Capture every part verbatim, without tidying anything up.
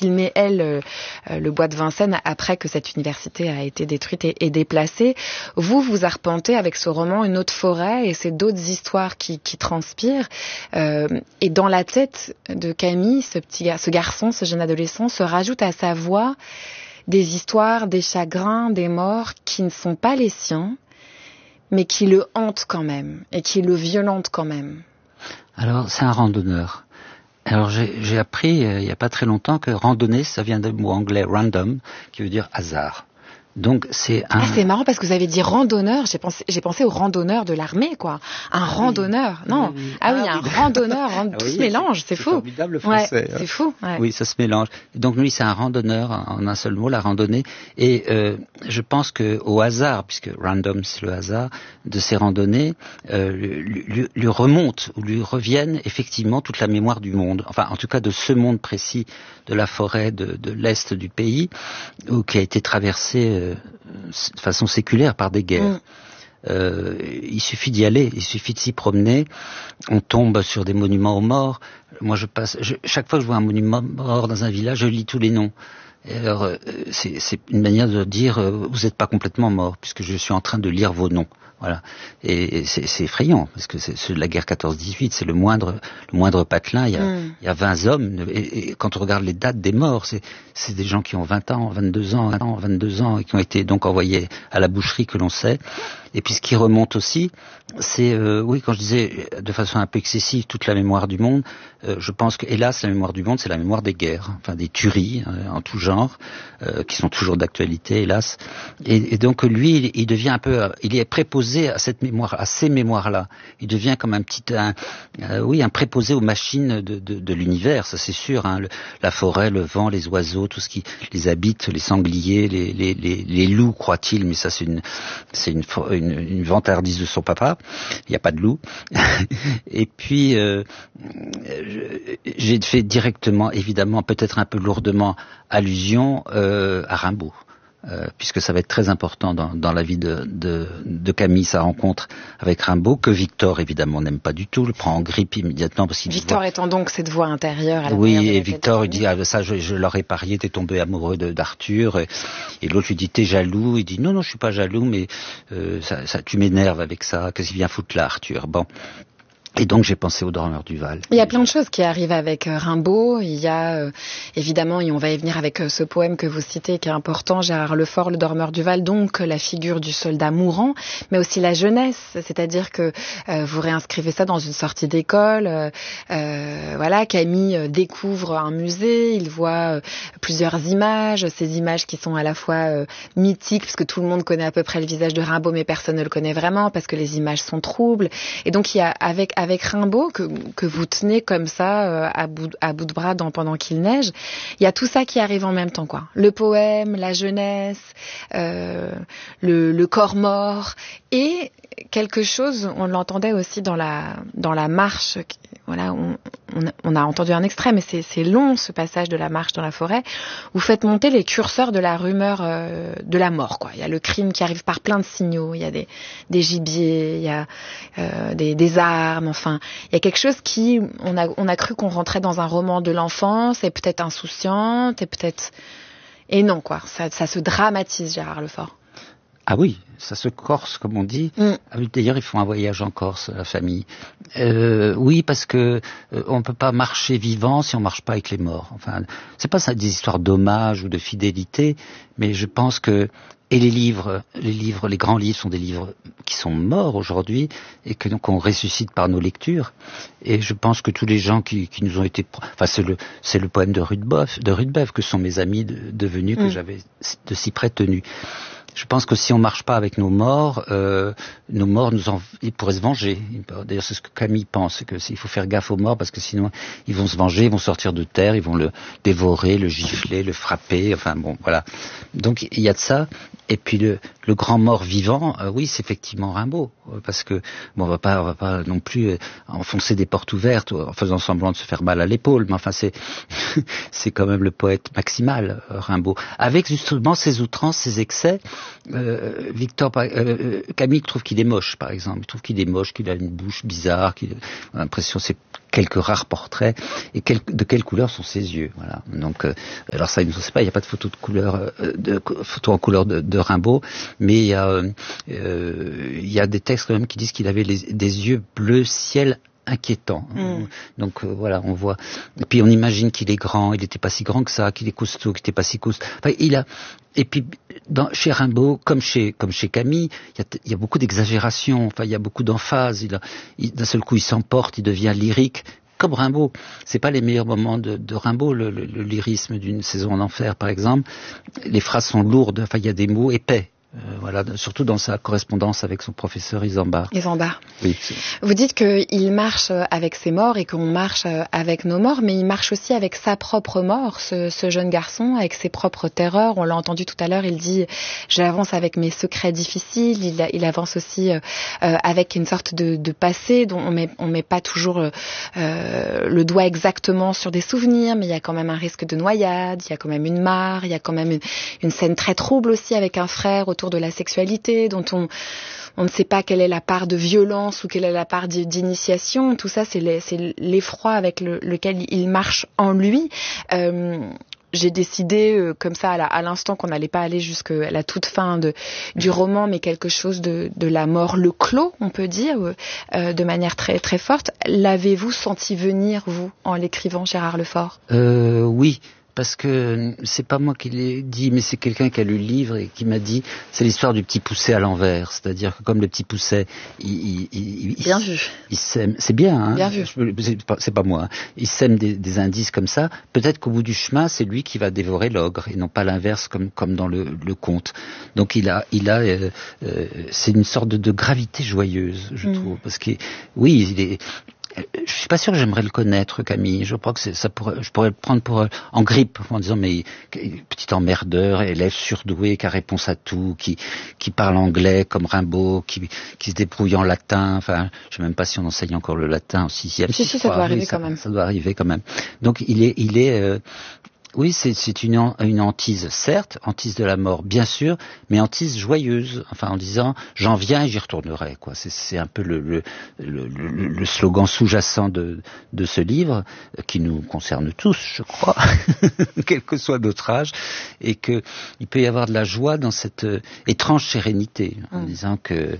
filmé, elle, euh, le bois de Vincennes après que cette université a été détruite et, et déplacée. Vous, vous arpentez avec ce roman une autre forêt et c'est d'autres histoires qui, qui transpirent. Euh, et dans la tête de Camille, ce petit, ce garçon, ce jeune adolescent, se rajoute à sa voix des histoires, des chagrins, des morts qui ne sont pas les siens, mais qui le hantent quand même et qui le violentent quand même. Alors, c'est un randonneur. Alors, j'ai, j'ai appris euh, il n'y a pas très longtemps que randonnée, ça vient du mot anglais random, qui veut dire hasard. Donc c'est un... Ah, c'est marrant parce que vous avez dit randonneur, j'ai pensé, j'ai pensé au randonneur de l'armée, quoi. Un oui. randonneur, non. Oui, oui. Ah, ah oui, un oui. randonneur, ah, tout oui, se mélange, c'est, c'est fou. C'est formidable le français. Ouais, c'est fou. Ouais. Oui, ça se mélange. Donc lui, c'est un randonneur, en un seul mot, la randonnée. Et euh, je pense que au hasard, puisque random c'est le hasard, de ces randonnées, euh, lui, lui, lui remonte ou lui reviennent effectivement toute la mémoire du monde. Enfin, en tout cas de ce monde précis de la forêt de, de l'est du pays, où, qui a été traversé de façon séculaire par des guerres. Mmh. Euh, il suffit d'y aller, il suffit de s'y promener. On tombe sur des monuments aux morts. Moi, je passe. Je, chaque fois que je vois un monument mort dans un village, je lis tous les noms. Et alors, euh, c'est, c'est une manière de dire euh, vous n'êtes pas complètement mort, puisque je suis en train de lire vos noms. Voilà. Et, et c'est, c'est effrayant, parce que c'est, c'est la guerre quatorze dix-huit, c'est le moindre, le moindre patelin. Il y a, mm. il y a vingt hommes, et, et quand on regarde les dates des morts, c'est, c'est des gens qui ont vingt ans, vingt-deux ans, vingt-deux ans, et qui ont été donc envoyés à la boucherie que l'on sait. Et puis ce qui remonte aussi, c'est, euh, oui, quand je disais de façon un peu excessive toute la mémoire du monde, euh, je pense que, hélas, la mémoire du monde, c'est la mémoire des guerres, enfin des tueries euh, en tout genre, euh, qui sont toujours d'actualité, hélas. Et, et donc lui, il, il devient un peu, il est préposé à cette mémoire, à ces mémoires-là. Il devient comme un petit, un, euh, oui, un préposé aux machines de, de, de l'univers, ça c'est sûr. Hein, le, la forêt, le vent, les oiseaux, tout ce qui les habite, les sangliers, les, les, les, les loups, croit-il, mais ça c'est une, c'est une, une Une, une vantardise de son papa, il n'y a pas de loup. Et puis, euh, j'ai fait directement, évidemment, peut-être un peu lourdement, allusion euh, à Rimbaud. Euh, puisque ça va être très important dans, dans la vie de, de, de Camille, sa rencontre avec Rimbaud, que Victor, évidemment, n'aime pas du tout, le prend en grippe immédiatement. Parce qu'il Victor voit... étant donc cette voix intérieure à la Oui, et Victor, il dit, ah, ça, je, je l'aurais parié, t'es tombé amoureux de, d'Arthur. Et, et l'autre lui dit, t'es jaloux. Il dit, non, non, je suis pas jaloux, mais euh, ça, ça, tu m'énerves avec ça. Qu'est-ce qu'il vient foutre là, Arthur? Bon. Et donc j'ai pensé au Dormeur du Val. Il y a plein de choses qui arrivent avec euh, Rimbaud. Il y a euh, évidemment, et on va y venir avec euh, ce poème que vous citez qui est important, Gérard Lefort, le Dormeur du Val, donc la figure du soldat mourant, mais aussi la jeunesse, c'est-à-dire que euh, vous réinscrivez ça dans une sortie d'école. Euh, euh, voilà, Camille euh, découvre un musée, il voit euh, plusieurs images, ces images qui sont à la fois euh, mythiques, parce que tout le monde connaît à peu près le visage de Rimbaud, mais personne ne le connaît vraiment, parce que les images sont troubles. Et donc il y a avec avec Rimbaud, que, que vous tenez comme ça, euh, à, bout, à bout de bras dans, pendant qu'il neige, il y a tout ça qui arrive en même temps, quoi. Le poème, la jeunesse, euh, le, le corps mort, et quelque chose, on l'entendait aussi dans la, dans la marche, voilà, on, on, on a entendu un extrait, mais c'est, c'est long ce passage de la marche dans la forêt. Vous faites monter les curseurs de la rumeur euh, de la mort, quoi. Il y a le crime qui arrive par plein de signaux, il y a des, des gibiers, il y a euh, des, des armes, enfin, il y a quelque chose qui, on a, on a cru qu'on rentrait dans un roman de l'enfance, et peut-être insouciante, et peut-être, et non, quoi. Ça, ça se dramatise, Gérard Lefort. Ah oui, ça se corse, comme on dit. Mm. D'ailleurs, ils font un voyage en Corse, la famille. Euh, oui, parce que euh, on peut pas marcher vivant si on marche pas avec les morts. Enfin, c'est pas ça des histoires d'hommage ou de fidélité, mais je pense que et les livres, les livres, les grands livres sont des livres qui sont morts aujourd'hui et que donc on ressuscite par nos lectures. Et je pense que tous les gens qui, qui nous ont été, enfin c'est le c'est le poème de Rudebeuf, de Rudebeuf que sont mes amis de, devenus que mm. j'avais de si près tenus. Je pense que si on marche pas avec nos morts, euh, nos morts nous en, ils pourraient se venger. D'ailleurs, c'est ce que Camille pense, que il faut faire gaffe aux morts parce que sinon ils vont se venger, ils vont sortir de terre, ils vont le dévorer, le gifler, le frapper. Enfin bon, voilà. Donc il y a de ça. Et puis le, le grand mort vivant, euh, oui, c'est effectivement Rimbaud, parce que bon, on va pas, on va pas non plus euh, enfoncer des portes ouvertes en faisant semblant de se faire mal à l'épaule, mais enfin c'est c'est quand même le poète maximal, euh, Rimbaud, avec justement ses outrances, ses excès. euh, Victor, euh, Camille trouve qu'il est moche, par exemple. Il trouve qu'il est moche, qu'il a une bouche bizarre, qu'il a l'impression c'est quelques rares portraits, et quel, de quelle couleur sont ses yeux, voilà. Donc, euh, alors ça, il ne sait pas, il n'y a pas de photo de couleur, euh, de photo en couleur de, de Rimbaud, mais il y a, euh, il y a des textes quand même qui disent qu'il avait les, des yeux bleu ciel inquiétant. Mmh. Donc euh, voilà, on voit. Et puis on imagine qu'il est grand, il n'était pas si grand que ça, qu'il est costaud, qu'il n'était pas si costaud. Enfin, il a. Et puis dans, chez Rimbaud, comme chez comme chez Camille, il y a, il y a beaucoup d'exagération. Enfin, il y a beaucoup d'emphase. Il a, il, d'un seul coup, il s'emporte, il devient lyrique. Comme Rimbaud, c'est pas les meilleurs moments de, de Rimbaud, le, le, le lyrisme d'une saison en enfer, par exemple. Les phrases sont lourdes. Enfin, il y a des mots épais. Euh, voilà, surtout dans sa correspondance avec son professeur Isambard. Isambard. Oui. Vous dites qu'il marche avec ses morts et qu'on marche avec nos morts, mais il marche aussi avec sa propre mort, ce, ce jeune garçon, avec ses propres terreurs. On l'a entendu tout à l'heure, il dit « j'avance avec mes secrets difficiles ». Il, il avance aussi euh, avec une sorte de, de passé dont on met, on met pas toujours euh, le doigt exactement sur des souvenirs, mais il y a quand même un risque de noyade, il y a quand même une mare, il y a quand même une, une scène très trouble aussi avec un frère autour de la sexualité, dont on, on ne sait pas quelle est la part de violence ou quelle est la part d'initiation. Tout ça, c'est, les, c'est l'effroi avec le, lequel il marche en lui. Euh, j'ai décidé, euh, comme ça, à, la, à l'instant, qu'on n'allait pas aller jusqu'à la toute fin de, du roman, mais quelque chose de, de la mort, le clos, on peut dire, euh, de manière très, très forte. L'avez-vous senti venir, vous, en l'écrivant, Gérard Lefort ? euh, Oui. Parce que c'est pas moi qui l'ai dit, mais c'est quelqu'un qui a lu le livre et qui m'a dit, c'est l'histoire du petit Pousset à l'envers. C'est-à-dire que comme le petit Pousset, il, il, il, bien il, vu. il sème, c'est bien, hein. Bien vu. C'est pas, c'est pas moi. Hein. Il sème des, des indices comme ça. Peut-être qu'au bout du chemin, c'est lui qui va dévorer l'ogre et non pas l'inverse comme comme dans le, le conte. Donc il a, il a, euh, euh, c'est une sorte de, de gravité joyeuse, je mmh. trouve, parce que oui, il est. Je suis pas sûr que j'aimerais le connaître, Camille. Je crois que c'est, ça pourrait, je pourrais le prendre pour en grippe, en disant mais petit emmerdeur, élève surdoué, qui a réponse à tout, qui qui parle anglais comme Rimbaud, qui qui se débrouille en latin. Enfin, je sais même pas si on enseigne encore le latin en sixième. Si si, ça doit arriver ça, quand même. Ça doit arriver quand même. Donc il est, il est. Euh, Oui, c'est, c'est une, une hantise, certes, hantise de la mort, bien sûr, mais hantise joyeuse, enfin en disant « j'en viens et j'y retournerai ». Quoi. C'est, c'est un peu le, le, le, le, le slogan sous-jacent de, de ce livre, qui nous concerne tous, je crois, quel que soit notre âge, et qu'il peut y avoir de la joie dans cette euh, étrange sérénité, en mmh. disant que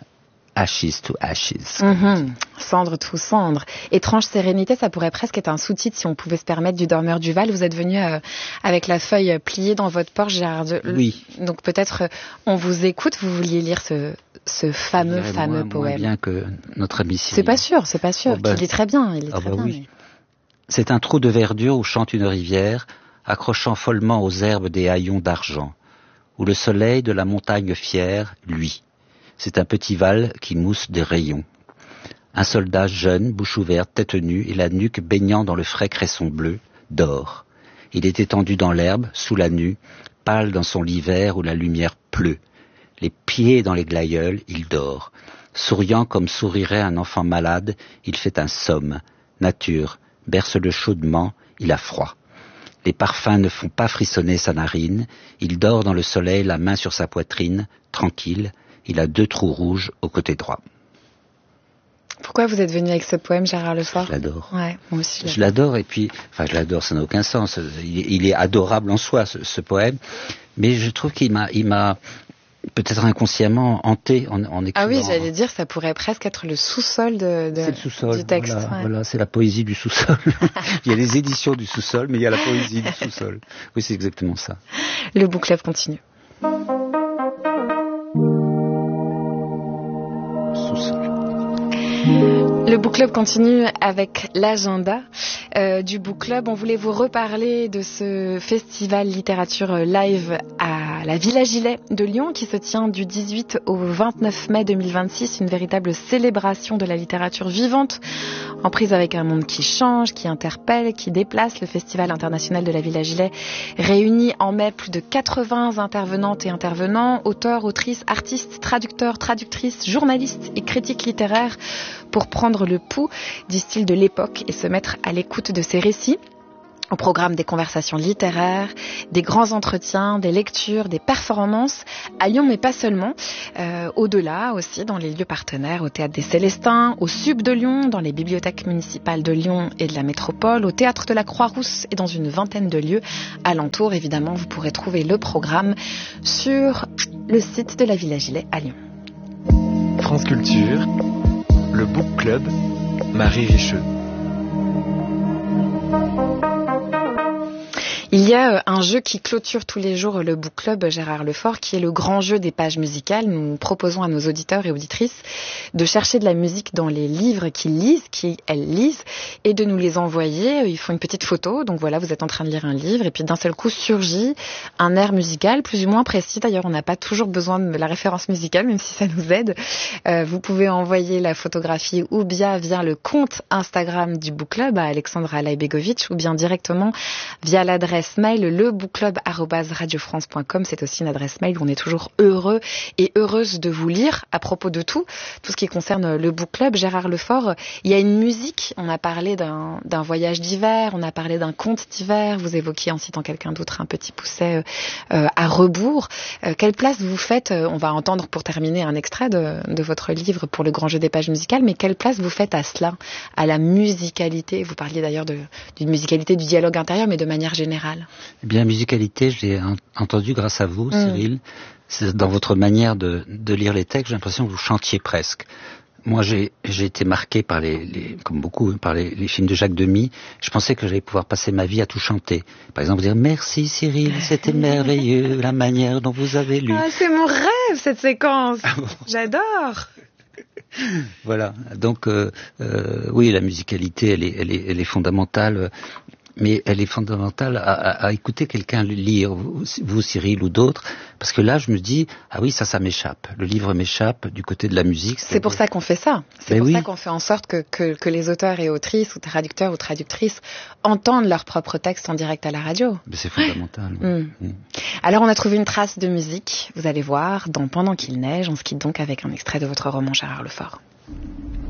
Ashes to ashes. Mmh. Cendre to cendre. Étrange sérénité, ça pourrait presque être un sous-titre si on pouvait se permettre du Dormeur du Val. Vous êtes venu euh, avec la feuille pliée dans votre poche, Gérard. De... Oui. Donc peut-être euh, on vous écoute. Vous vouliez lire ce, ce fameux, fameux moins, poème. Moins bien que notre ami Cyril. C'est pas sûr, c'est pas sûr. Oh ben... Il est très bien. Il est ah très ben bien. Oui. Mais... C'est un trou de verdure où chante une rivière, accrochant follement aux herbes des haillons d'argent, où le soleil de la montagne fière luit. C'est un petit val qui mousse des rayons. Un soldat jeune, bouche ouverte, tête nue et la nuque baignant dans le frais cresson bleu, dort. Il est étendu dans l'herbe, sous la nue, pâle dans son lit vert où la lumière pleut. Les pieds dans les glaïeuls, il dort. Souriant comme sourirait un enfant malade, il fait un somme. Nature, berce-le chaudement, il a froid. Les parfums ne font pas frissonner sa narine. Il dort dans le soleil, la main sur sa poitrine, tranquille. Il a deux trous rouges au côté droit. Pourquoi vous êtes venu avec ce poème, Gérard Lefort ? Je l'adore. Ouais, moi aussi. Je l'adore et puis, enfin, je l'adore, ça n'a aucun sens. Il est, il est adorable en soi, ce, ce poème, mais je trouve qu'il m'a, il m'a peut-être inconsciemment hanté en, en écrivant. Ah oui, j'allais dire, ça pourrait presque être le sous-sol de, de c'est le sous-sol, du texte. Voilà, ouais. voilà, c'est la poésie du sous-sol. Il y a les éditions du sous-sol, mais il y a la poésie du sous-sol. Oui, c'est exactement ça. Le Book Club continue. Le Book Club continue avec l'agenda euh, du Book Club. On voulait vous reparler de ce festival littérature live à la Villa Gilet de Lyon qui se tient du dix-huit au vingt-neuf mai deux mille vingt-six. Une véritable célébration de la littérature vivante en prise avec un monde qui change, qui interpelle, qui déplace. Le Festival international de la Villa Gilet réunit en mai plus de quatre-vingts intervenantes et intervenants, auteurs, autrices, artistes, traducteurs, traductrices, journalistes et critiques littéraires pour prendre le pouls, disent-ils, de l'époque et se mettre à l'écoute de ses récits. Au programme des conversations littéraires, des grands entretiens, des lectures, des performances à Lyon, mais pas seulement. Euh, au-delà aussi, dans les lieux partenaires, au Théâtre des Célestins, au Sub de Lyon, dans les bibliothèques municipales de Lyon et de la métropole, au Théâtre de la Croix-Rousse et dans une vingtaine de lieux alentours. Évidemment, vous pourrez trouver le programme sur le site de la Villa Gilet à Lyon. France Culture, le Book Club, Marie Richeux. Il y a un jeu qui clôture tous les jours le Book Club Gérard Lefort, qui est le grand jeu des pages musicales. Nous proposons à nos auditeurs et auditrices de chercher de la musique dans les livres qu'ils lisent, qu'elles lisent, et de nous les envoyer. Ils font une petite photo, donc voilà, vous êtes en train de lire un livre, et puis d'un seul coup surgit un air musical, plus ou moins précis. D'ailleurs, on n'a pas toujours besoin de la référence musicale, même si ça nous aide. Euh, vous pouvez envoyer la photographie ou bien via le compte Instagram du Book Club à Alexandra Laibegovic, ou bien directement via l'adresse mail le book club arobase radio france point com. C'est aussi une adresse mail où on est toujours heureux et heureuse de vous lire à propos de tout, tout ce qui concerne le Book Club. Gérard Lefort, il y a une musique, on a parlé d'un, d'un voyage d'hiver, on a parlé d'un conte d'hiver, vous évoquiez en citant quelqu'un d'autre un petit pousset euh, à rebours. Euh, quelle place vous faites, on va entendre pour terminer un extrait de, de votre livre pour le grand jeu des pages musicales, mais quelle place vous faites à cela, à la musicalité? Vous parliez d'ailleurs de, d'une musicalité du dialogue intérieur, mais de manière générale. Eh bien, la musicalité, je l'ai entendue grâce à vous, mmh. Cyril. C'est dans votre manière de, de lire les textes, j'ai l'impression que vous chantiez presque. Moi, j'ai, j'ai été marqué par les, les comme beaucoup, par les, les films de Jacques Demy. Je pensais que j'allais pouvoir passer ma vie à tout chanter. Par exemple, dire merci Cyril, c'était merveilleux la manière dont vous avez lu. Ah, c'est mon rêve cette séquence. Ah bon. J'adore. Voilà. Donc, euh, euh, oui, la musicalité, elle est, elle est, elle est fondamentale. Mais elle est fondamentale à, à, à écouter quelqu'un lire, vous, vous Cyril ou d'autres, parce que là je me dis, ah oui, ça, ça m'échappe. Le livre m'échappe du côté de la musique. C'est pour ça qu'on fait ça. C'est ben pour oui. ça qu'on fait en sorte que, que, que les auteurs et autrices, ou traducteurs ou traductrices, entendent leurs propres textes en direct à la radio. Mais c'est fondamental. Ouais. Mmh. Mmh. Alors on a trouvé une trace de musique, vous allez voir, dans Pendant qu'il neige. On se quitte donc avec un extrait de votre roman Gérard Lefort.